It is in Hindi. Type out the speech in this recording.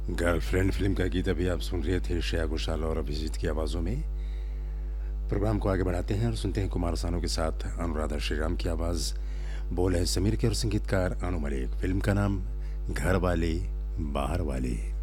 गर्लफ्रेंड फिल्म का गीत अभी आप सुन रहे थे श्रेया घोषाल और अभिजीत की आवाज़ों में। प्रोग्राम को आगे बढ़ाते हैं और सुनते हैं कुमार सानू के साथ अनुराधा श्रीराम की आवाज़। बोल है समीर के और संगीतकार अनु मलिक। फिल्म का नाम घर वाले बाहर वाले।